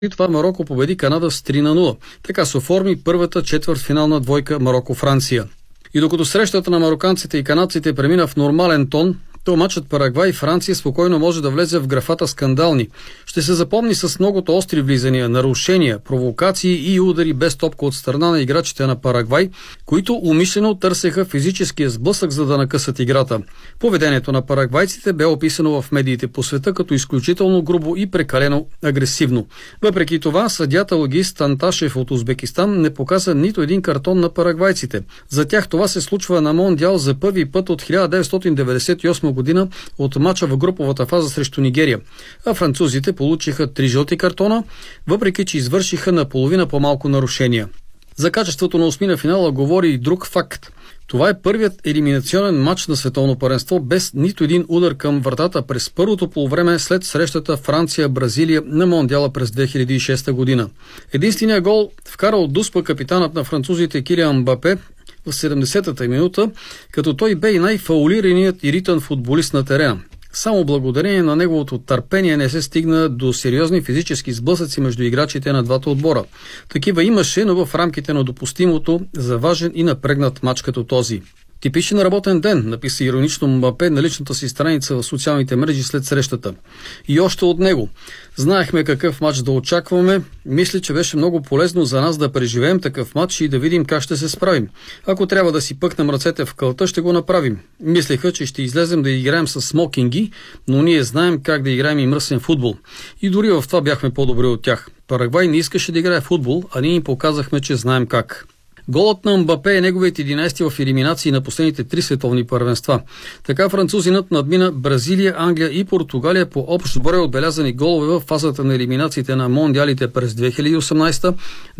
И това Мароко победи Канада с 3-0. Така се оформи първата четвъртфинална двойка Мароко-Франция. И докато срещата на мароканците и канадците премина в нормален тон, то матчът Парагвай и Франция спокойно може да влезе в графата скандални. Ще се запомни с многото остри влизания, нарушения, провокации и удари без топка от страна на играчите на Парагвай, които умишлено търсеха физическия сблъсък, за да накъсат играта. Поведението на парагвайците бе описано в медиите по света като изключително грубо и прекалено агресивно. Въпреки това, съдията Лагис Танташев от Узбекистан не показа нито един картон на парагвайците. За тях това се случва на Мондиал за първи път от 1998 година от мача в груповата фаза срещу Нигерия. А французите получиха 3 жълти картона, въпреки че извършиха наполовина по-малко нарушения. За качеството на осмина финала говори и друг факт. Това е първият елиминационен матч на световно първенство без нито един удар към вратата през първото полувреме след срещата Франция-Бразилия на Мондиала през 2006 година. Единственият гол вкара от дуспа капитанът на французите Килиан Мбапе в 70-та минута, като той бе и най-фаулираният и ритън футболист на терена. Само благодарение на неговото търпение не се стигна до сериозни физически сблъсъци между играчите на двата отбора. Такива имаше, но в рамките на допустимото за важен и напрегнат матч като този. Типичен работен ден, написа иронично Мбапе на личната си страница в социалните мрежи след срещата. И още от него. Знаехме какъв матч да очакваме. Мисля, че беше много полезно за нас да преживеем такъв матч и да видим как ще се справим. Ако трябва да си пъкнем ръцете в кълта, ще го направим. Мислеха, че ще излезем да играем с смокинги, но ние знаем как да играем и мръсен футбол. И дори в това бяхме по-добри от тях. Парагвай не искаше да играе футбол, а ние им показахме, че знаем как. Голът на Мбапе е неговият 11 в елиминации на последните 3 световни първенства. Така французинът надмина Бразилия, Англия и Португалия по общ брой отбелязани голове в фазата на елиминациите на мондиалите през 2018,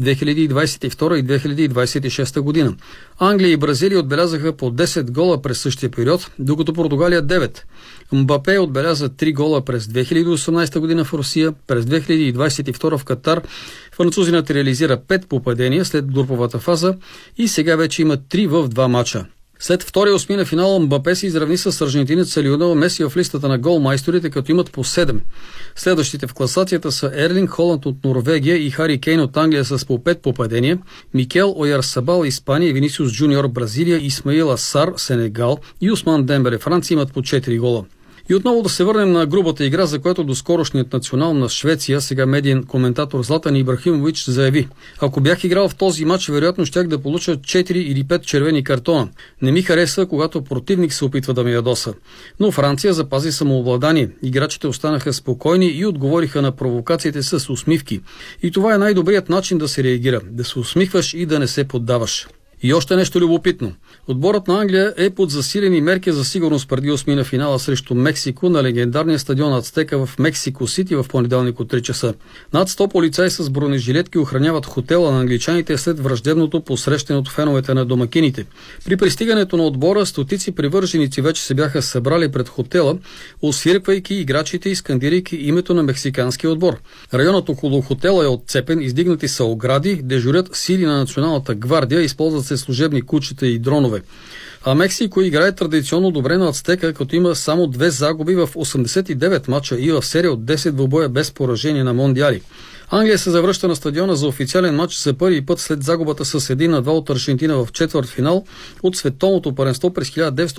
2022 и 2026 година. Англия и Бразилия отбелязаха по 10 гола през същия период, докато Португалия 9. Мбапе отбеляза 3 гола през 2018 година в Русия, през 2022 в Катар. Французинът реализира 5 попадения след груповата фаза и сега вече има 3 в 2 мача. След втория осмина финала Мбапе се изравни с аржентинеца Лионел Меси в листата на голмайсторите, като имат по 7. Следващите в класацията са Ерлинг Холанд от Норвегия и Хари Кейн от Англия с по 5 попадения, Микел Ойарсабал Испания, Винисиус Джуниор Бразилия, Исмаил Асар Сенегал и Усман Дембеле Франция имат по 4 гола. И отново да се върнем на грубата игра, за която доскорошният национал на Швеция, сега медиен коментатор Златан Ибрахимович, заяви: ако бях играл в този матч, вероятно щях да получа 4 или 5 червени картона. Не ми хареса, когато противник се опитва да ме ядоса. Но Франция запази самообладание. Играчите останаха спокойни и отговориха на провокациите с усмивки. И това е най-добрият начин да се реагира. Да се усмихваш и да не се поддаваш. И още нещо любопитно. Отборът на Англия е под засилени мерки за сигурност преди осмина финала срещу Мексико на легендарния стадион Ацтека в Мексико Сити в понеделник от 3 часа. Над 100 полицаи с бронежилетки охраняват хотела на англичаните след враждебното посрещане от феновете на домакините. При пристигането на отбора стотици привърженици вече се бяха събрали пред хотела, освирквайки играчите и скандирайки името на мексиканския отбор. Районът около хотела е отцепен, издигнати са огради, дежурят сили на националната гвардия, използват се служебни кучета и дронове. А Мексико играе традиционно добре на Ацтека, като има само 2 загуби в 89 мача и в серия от 10 двубоя без поражение на мондиали. Англия се завръща на стадиона за официален матч за първи път след загубата с 1-2 от Аржентина в четвъртфинал от световното първенство през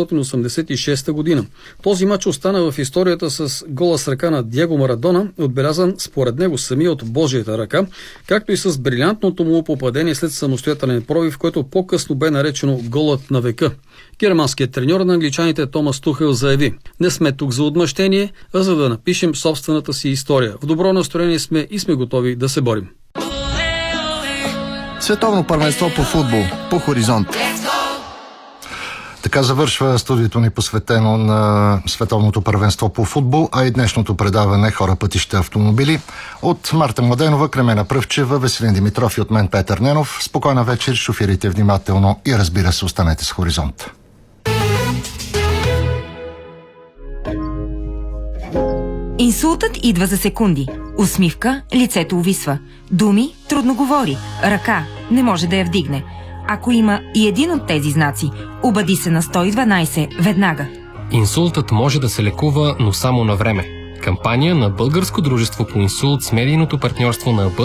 1986 година. Този матч остана в историята с гола с ръка на Диего Марадона, отбелязан според него самия от Божията ръка, както и с брилянтното му попадение след самостоятелен пробив, което по-късно бе наречено голът на века. Германският треньор на англичаните Томас Тухел заяви: не сме тук за отмъщение, а за да напишем собствената си история. В добро настроение сме и сме готови да се борим. Световно първенство по футбол по Хоризонт. Така завършва студиото ни, посветено на Световното първенство по футбол, а и днешното предаване Хора, пътища, автомобили. От Марта Младенова, Кремена Пръвчева, Веселин Димитров и от мен Петър Ненов. Спокойна вечер, шофирайте внимателно и, разбира се, останете с Хоризонт. Инсултът идва за секунди. Усмивка, лицето увисва. Думи, трудно говори. Ръка, не може да я вдигне. Ако има и един от тези знаци, обади се на 112 веднага. Инсултът може да се лекува, но само на време. Кампания на Българско дружество по инсулт с медийното партньорство на